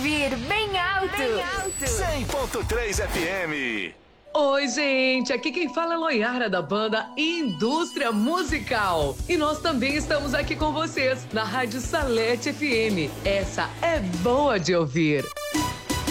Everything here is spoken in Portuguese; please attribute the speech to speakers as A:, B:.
A: ouvir bem alto.
B: 100.3 FM.
C: Oi, gente, aqui quem fala é Loiara da banda Indústria Musical. E nós também estamos aqui com vocês na Rádio Salete FM. Essa é boa de ouvir.